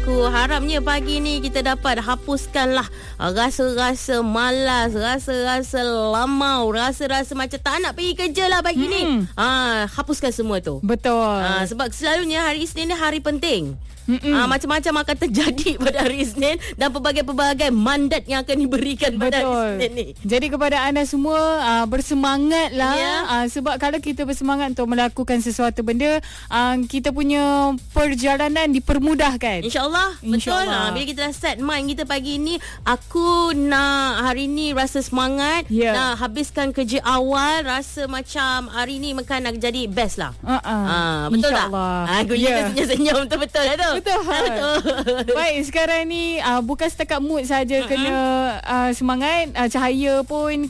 aku harapnya pagi ni kita dapat hapuskanlah rasa-rasa malas, rasa-rasa lamau, rasa-rasa macam tak nak pergi kerja lah pagi ni. Hapuskan semua tu. Betul. Sebab selalunya hari Isnin ni hari penting. Macam-macam akan terjadi pada hari Isnin dan pelbagai-pelbagai mandat yang akan diberikan pada hari Isnin ni. Jadi kepada anda semua, bersemangatlah. Sebab kalau kita bersemangat untuk melakukan sesuatu benda, kita punya perjalanan dipermudahkan. InsyaAllah. Betul. Bila kita dah set mind kita pagi ni, aku nak hari ni rasa semangat, nak habiskan kerja awal, rasa macam hari ni makan nak jadi best lah. Betul tak? Aku juga senyum betul lah tu. Betul. Baik, sekarang ni bukan setakat mood saja kena semangat, cahaya pun